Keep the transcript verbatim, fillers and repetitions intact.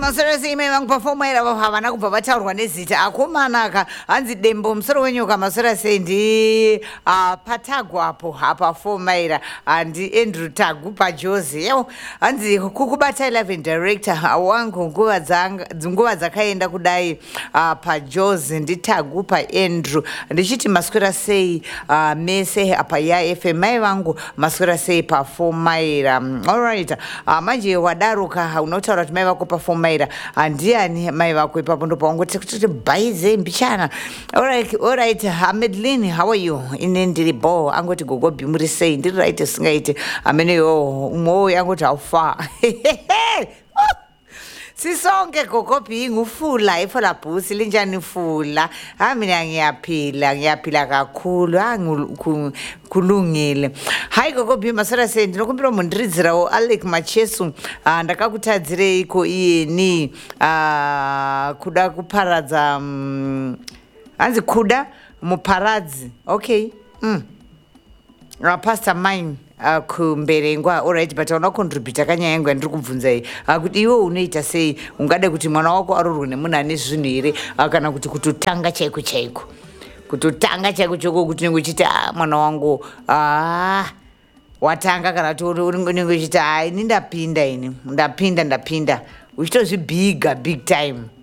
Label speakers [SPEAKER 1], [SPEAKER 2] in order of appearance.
[SPEAKER 1] masoro sime vangupafomera havana kubva vataurwa nezita akomanaka hanzi dembo musoro wenyoka masora sendi uh, patagu apo hapafomaira handi Andrew Tagu pajozi yeo hanzi kukubata eleven director wangu nguva dzakaenda kudai uh, pajozi nditagu paandrew ndichiti maswera sei uh, mese apa ya F M mai vangu maswera sei pafomaira. Alright, uh, manje wadaruka unotaura kuti mai vako pafomaira andiani mai vako ipapo ndo paungoti kuti baize mbichana. Alright, alright, Medlin, how are you? Ine ndiri bo angoti gogo bimuri sei ndiri right singaite amene yo umo yangoti awfa. Sisonke gogo bingu fula ifola bhusi linjani fula mina ngiyaphila ngiyaphila kakhulu kulungile. Hayi gogo bhi masara se ndinokumbira mundiridzirawo Alec Machesu uh, ndakakutadzirei iko iyeni uh, kuda kuparadza um, hanzi kuda muparadzi. Okay. Mm. Uh, pastor mine Uh, kumberengwa. Alright, but ona contribute kanya yangu ndiri kubvunza iyi uh, kuti iwe unoita sei ungade kuti mwana wako arorwe nemuna ane zvinhu here uh, kana kuti kutotanga chaiko chaiko kutotanga chaiko chaiko kuti unenge uchiti ah, mwana wangu ah, watanga kana kuti unenge uchiti ah, ini ndapinda ini ndapinda ndapinda uchitozvibiga big time.